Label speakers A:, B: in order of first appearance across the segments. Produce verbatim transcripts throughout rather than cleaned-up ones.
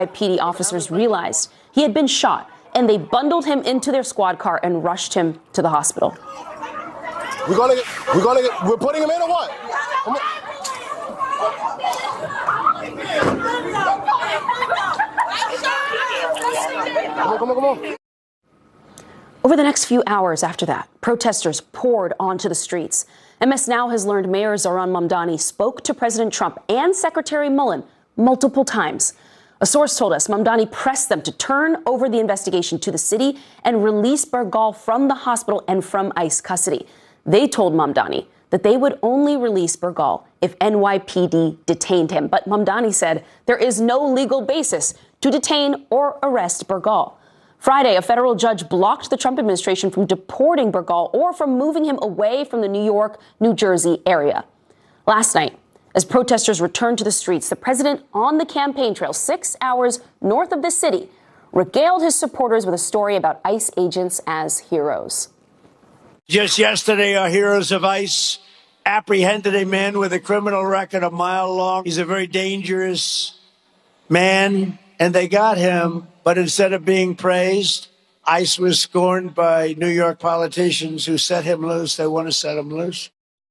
A: P D officers realized he had been shot, and they bundled him into their squad car and rushed him to the hospital.
B: We're gonna get, we're gonna get, we're putting him in or what? Come on. Come on, come on, come on.
A: Over the next few hours after that, protesters poured onto the streets. M S Now has learned Mayor Zohran Mamdani spoke to President Trump and Secretary Mullen multiple times. A source told us Mamdani pressed them to turn over the investigation to the city and release Bergal from the hospital and from ICE custody. They told Mamdani that they would only release Bergal if N Y P D detained him. But Mamdani said there is no legal basis to detain or arrest Bergal. Friday, a federal judge blocked the Trump administration from deporting Bergal or from moving him away from the New York, New Jersey area. Last night, as protesters returned to the streets, the president on the campaign trail six hours north of the city regaled his supporters with a story about ICE agents as heroes.
C: Just yesterday, our heroes of ICE apprehended a man with a criminal record a mile long. He's a very dangerous man, and they got him. But instead of being praised, ICE was scorned by New York politicians who set him loose. They want to set him loose.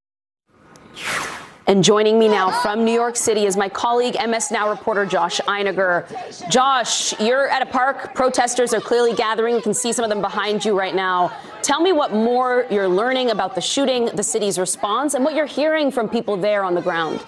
A: And joining me now from New York City is my colleague, M S Now reporter Josh Einiger. Josh, you're at a park. Protesters are clearly gathering. You can see some of them behind you right now. Tell me what more you're learning about the shooting, the city's response, and what you're hearing from people there on the ground.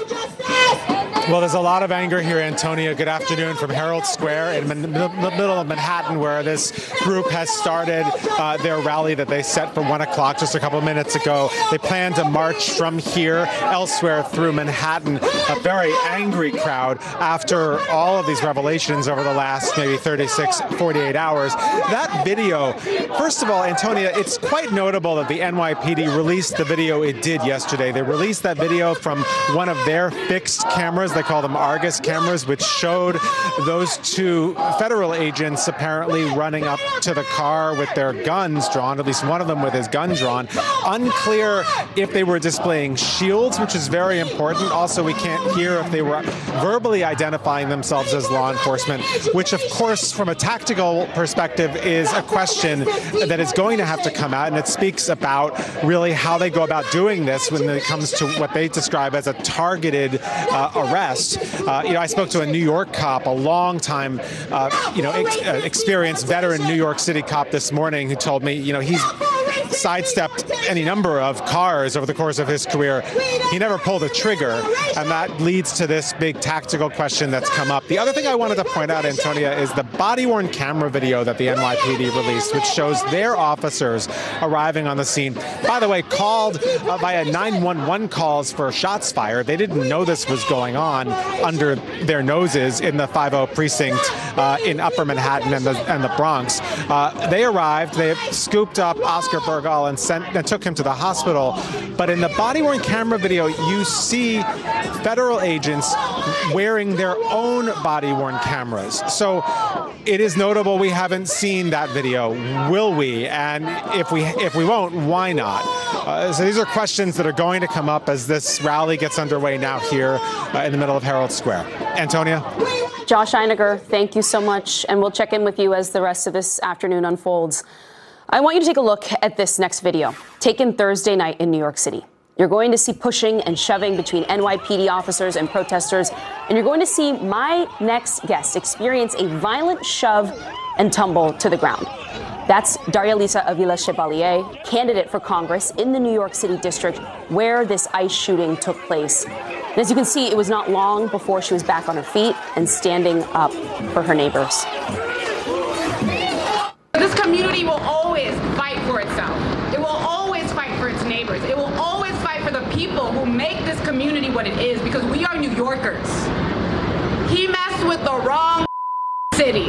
D: Well, there's a lot of anger here, Antonia. Good afternoon from Herald Square in the middle of Manhattan, where this group has started uh, their rally that they set for one o'clock just a couple of minutes ago. They plan to march from here elsewhere through Manhattan. A very angry crowd after all of these revelations over the last maybe thirty-six, forty-eight hours. That video, first of all, Antonia, it's quite notable that the N Y P D released the video it did yesterday. They released that video from one of their fixed cameras. They call them Argus cameras, which showed those two federal agents apparently running up to the car with their guns drawn, at least one of them with his gun drawn. Unclear if they were displaying shields, which is very important. Also, we can't hear if they were verbally identifying themselves as law enforcement, which, of course, from a tactical perspective, is a question that is going to have to come out. And it speaks about really how they go about doing this when it comes to what they describe as a targeted uh, arrest. Uh, you know, I spoke to a New York cop, a long time, uh, you know, ex uh, experienced veteran New York City cop this morning, who told me, you know, he's sidestepped any number of cars over the course of his career. He never pulled a trigger, and that leads to this big tactical question that's come up. The other thing I wanted to point out, Antonia, is the body-worn camera video that the N Y P D released, which shows their officers arriving on the scene. By the way, called uh, via nine one one calls for shots fired. They didn't know this was going on under their noses in the five oh precinct uh, in Upper Manhattan and the, and the Bronx. Uh, they arrived, they scooped up Oscar Bergal and sent and took him to the hospital. But in the body-worn camera video, you see federal agents wearing their own body-worn cameras. So it is notable we haven't seen that video. Will we? And if we if we won't, why not? Uh, so these are questions that are going to come up as this rally gets underway now here uh, in the middle of Herald Square. Antonia?
A: Josh Einiger, thank you so much. And we'll check in with you as the rest of this afternoon unfolds. I want you to take a look at this next video, taken Thursday night in New York City. You're going to see pushing and shoving between N Y P D officers and protesters, and you're going to see my next guest experience a violent shove and tumble to the ground. That's Daria-Lisa Avila Chevalier, candidate for Congress in the New York City district where this ICE shooting took place. And as you can see, it was not long before she was back on her feet and standing up for her neighbors.
E: This community will always fight for itself. It will always fight for its neighbors. It will always fight for the people who make this community what it is, because we are New Yorkers. He messed with the wrong city.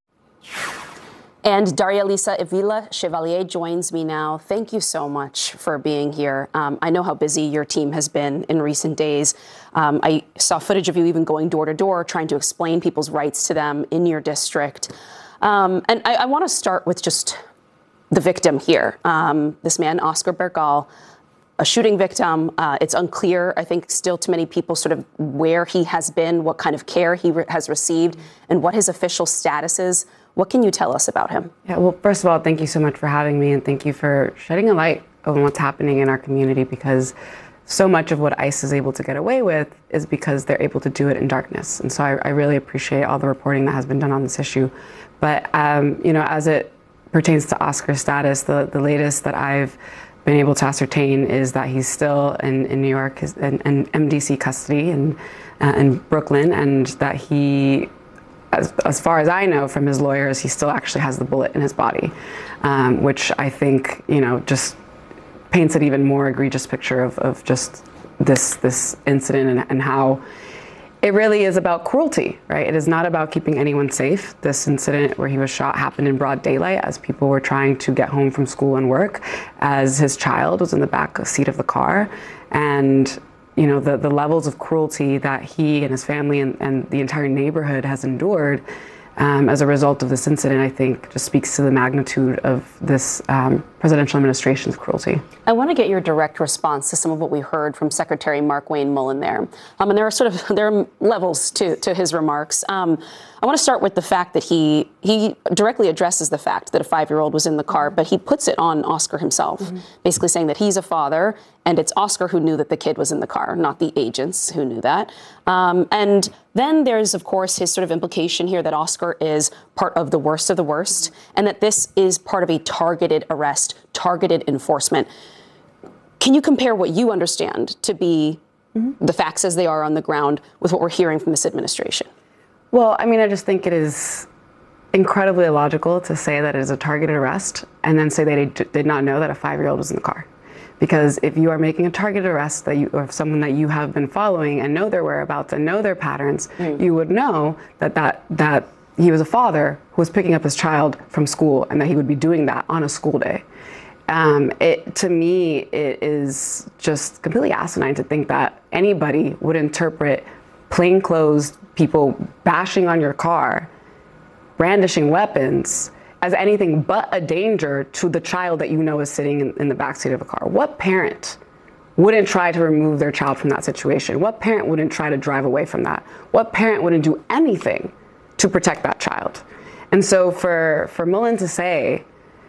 A: And Daria-Lisa Avila Chevalier joins me now. Thank you so much for being here. Um, I know how busy your team has been in recent days. Um, I saw footage of you even going door to door, trying to explain people's rights to them in your district. Um, and I, I want to start with just the victim here. Um, this man, Oscar Bergal, a shooting victim. Uh, it's unclear, I think, still to many people sort of where he has been, what kind of care he re- has received, and what his official status is. What can you tell us about him?
F: Yeah, well, first of all, thank you so much for having me, and thank you for shedding a light on what's happening in our community, because so much of what ICE is able to get away with is because they're able to do it in darkness. And so I, I really appreciate all the reporting that has been done on this issue. But, um, you know, as it pertains to Oscar's status, the, the latest that I've been able to ascertain is that he's still in, in New York, in, in M D C custody in, uh, in Brooklyn, and that he, as, as far as I know from his lawyers, he still actually has the bullet in his body, um, which I think, you know, just paints an even more egregious picture of, of just this this incident and, and how it really is about cruelty, right? It is not about keeping anyone safe. This incident where he was shot happened in broad daylight as people were trying to get home from school and work, as his child was in the back seat of the car. And, you know, the, the levels of cruelty that he and his family and, and the entire neighborhood has endured Um, as a result of this incident, I think just speaks to the magnitude of this um, presidential administration's cruelty.
A: I want to get your direct response to some of what we heard from Secretary Markwayne Mullin there. Um, and there are sort of there are levels to, to his remarks. Um, I want to start with the fact that he he directly addresses the fact that a five-year-old was in the car, but he puts it on Oscar himself, mm-hmm. basically saying that he's a father and it's Oscar who knew that the kid was in the car, not the agents who knew that. Um, and then there's, of course, his sort of implication here that Oscar is part of the worst of the worst, and that this is part of a targeted arrest, targeted enforcement. Can you compare what you understand to be mm-hmm. the facts as they are on the ground with what we're hearing from this administration?
F: Well, I mean, I just think it is incredibly illogical to say that it is a targeted arrest and then say they did not know that a five-year-old was in the car. Because if you are making a targeted arrest that you, of someone that you have been following and know their whereabouts and know their patterns, mm. you would know that, that that he was a father who was picking up his child from school and that he would be doing that on a school day. Um, it, to me, it is just completely asinine to think that anybody would interpret plainclothes people bashing on your car, brandishing weapons, as anything but a danger to the child that you know is sitting in, in the backseat of a car. What parent wouldn't try to remove their child from that situation? What parent wouldn't try to drive away from that? What parent wouldn't do anything to protect that child? And so for, for Mullin to say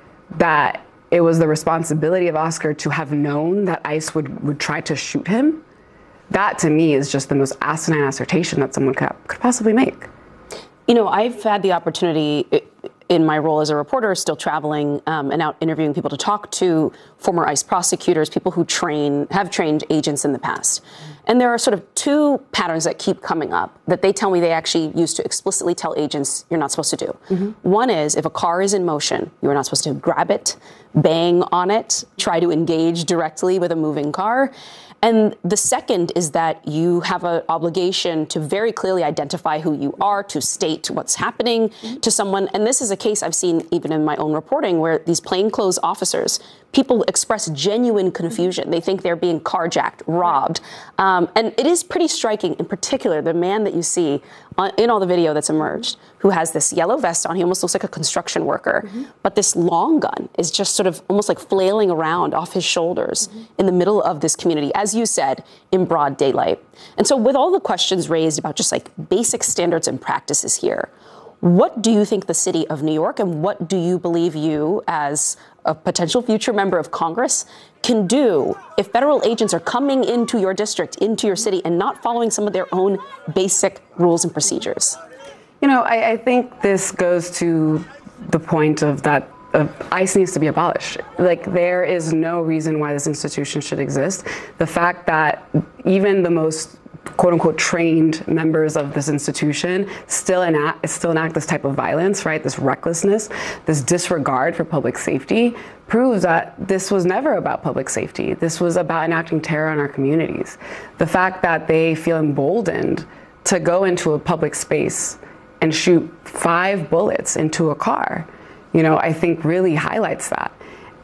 F: that it was the responsibility of Oscar to have known that ICE would, would try to shoot him, that to me is just the most asinine assertion that someone could, could possibly make.
A: You know, I've had the opportunity in my role as a reporter, still traveling um, and out interviewing people, to talk to former ICE prosecutors, people who train, have trained agents in the past. And there are sort of two patterns that keep coming up that they tell me they actually used to explicitly tell agents you're not supposed to do. Mm-hmm. One is, if a car is in motion, you are not supposed to grab it, bang on it, try to engage directly with a moving car. And the second is that you have an obligation to very clearly identify who you are, to state what's happening mm-hmm. to someone. And this is a case I've seen even in my own reporting where these plainclothes officers, people express genuine confusion. They think they're being carjacked, robbed. Um, and it is pretty striking, in particular, the man that you see on, in all the video that's emerged, who has this yellow vest on. He almost looks like a construction worker. Mm-hmm. But this long gun is just sort of almost like flailing around off his shoulders mm-hmm. in the middle of this community, as you said, in broad daylight. And so with all the questions raised about just like basic standards and practices here, what do you think the city of New York, and what do you believe you, as a potential future member of Congress, can do if federal agents are coming into your district, into your city, and not following some of their own basic rules and procedures?
F: You know, I, I think this goes to the point of that uh, ICE needs to be abolished. Like, there is no reason why this institution should exist. The fact that even the most quote unquote trained members of this institution still enact, still enact this type of violence, right? This recklessness, this disregard for public safety proves that this was never about public safety. This was about enacting terror in our communities. The fact that they feel emboldened to go into a public space and shoot five bullets into a car, you know, I think really highlights that.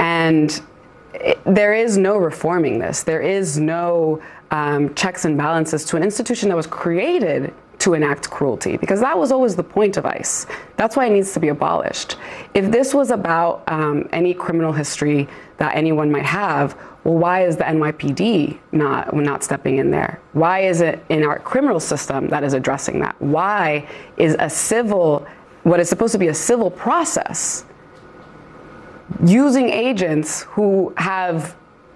F: And it, there is no reforming this. There is no um, checks and balances to an institution that was created to enact cruelty, because that was always the point of ICE. That's why it needs to be abolished. If this was about um, any criminal history that anyone might have, well, why is the N Y P D not, not stepping in there? Why is it in our criminal system that is addressing that? Why is a civil, what is supposed to be a civil process, using agents who have,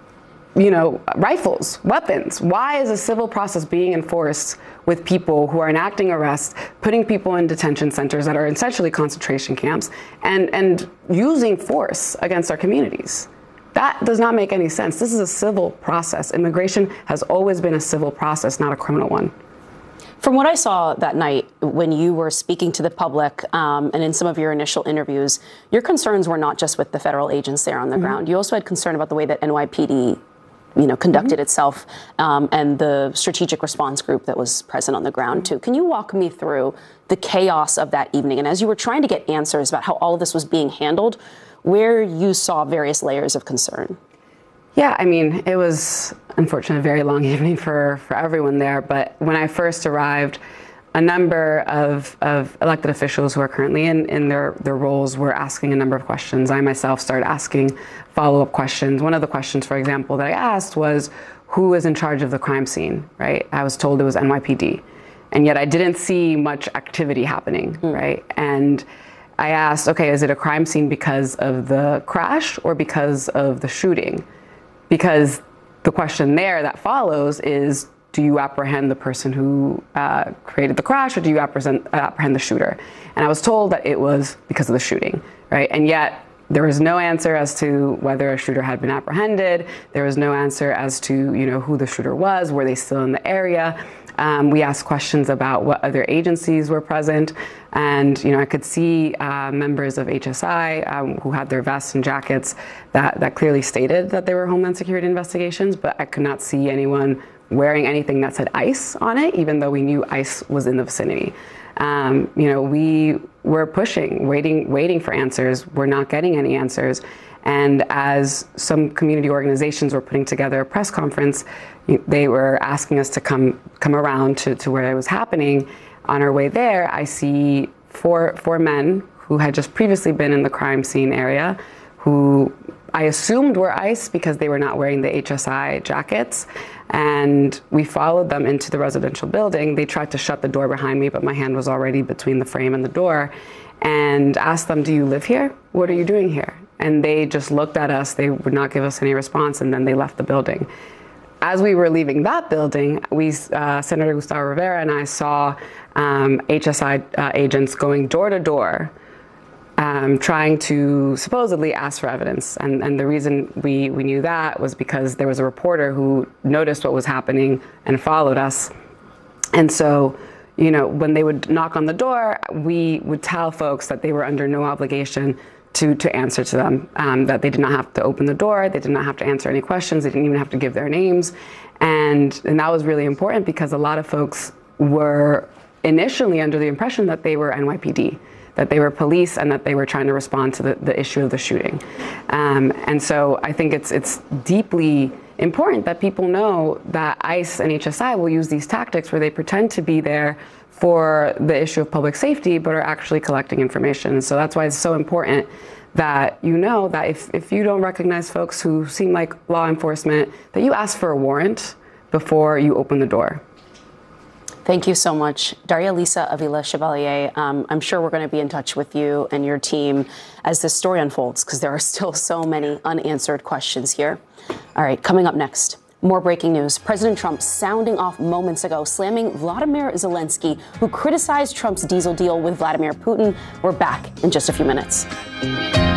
F: you know, rifles, weapons? Why is a civil process being enforced with people who are enacting arrests, putting people in detention centers that are essentially concentration camps, and, and using force against our communities? That does not make any sense. This is a civil process. Immigration has always been a civil process, not a criminal one.
A: From what I saw that night when you were speaking to the public um, and in some of your initial interviews, your concerns were not just with the federal agents there on the mm-hmm. ground. You also had concern about the way that N Y P D you know, conducted mm-hmm. itself um, and the strategic response group that was present on the ground, too. Can you walk me through the chaos of that evening? And as you were trying to get answers about how all of this was being handled, where you saw various layers of concern?
F: Yeah, I mean, it was, unfortunately, a very long evening for, for everyone there. But when I first arrived, a number of, of elected officials who are currently in, in their, their roles were asking a number of questions. I myself started asking follow-up questions. One of the questions, for example, that I asked was, who is in charge of the crime scene, right? I was told it was N Y P D. And yet I didn't see much activity happening, mm. right? And I asked, okay, is it a crime scene because of the crash or because of the shooting? Because the question there that follows is, do you apprehend the person who uh, created the crash, or do you apprehend, uh, apprehend the shooter? And I was told that it was because of the shooting, right? And yet there was no answer as to whether a shooter had been apprehended. There was no answer as to, you know, who the shooter was. Were they still in the area? Um, we asked questions about what other agencies were present. And, you know, I could see uh, members of H S I um, who had their vests and jackets that, that clearly stated that they were Homeland Security investigations, but I could not see anyone wearing anything that said ICE on it, even though we knew ICE was in the vicinity. Um, you know, we were pushing, waiting, waiting for answers. We're not getting any answers. And as some community organizations were putting together a press conference, they were asking us to come come around to, to where it was happening. On our way there, I see four four men who had just previously been in the crime scene area, who I assumed were ICE because they were not wearing the H S I jackets. And we followed them into the residential building. They tried to shut the door behind me, but my hand was already between the frame and the door, and asked them, do you live here? What are you doing here? And they just looked at us. They would not give us any response, and then they left the building. As we were leaving that building, we, uh, Senator Gustavo Rivera and I saw um, H S I uh, agents going door to door, um, trying to supposedly ask for evidence. And, and the reason we, we knew that was because there was a reporter who noticed what was happening and followed us. And so, you know, when they would knock on the door, we would tell folks that they were under no obligation to, to answer to them, um, that they did not have to open the door, they did not have to answer any questions, they didn't even have to give their names. And, and that was really important because a lot of folks were initially under the impression that they were N Y P D, that they were police, and that they were trying to respond to the, the issue of the shooting. Um, and so I think it's, it's deeply important that people know that ICE and H S I will use these tactics where they pretend to be there for the issue of public safety, but are actually collecting information. So that's why it's so important that you know that if, if you don't recognize folks who seem like law enforcement, that you ask for a warrant before you open the door.
A: Thank you so much. Daria Lisa Avila Chevalier, um, I'm sure we're going to be in touch with you and your team as this story unfolds, because there are still so many unanswered questions here. All right, coming up next, more breaking news. President Trump sounding off moments ago, slamming Vladimir Zelensky, who criticized Trump's diesel deal with Vladimir Putin. We're back in just a few minutes.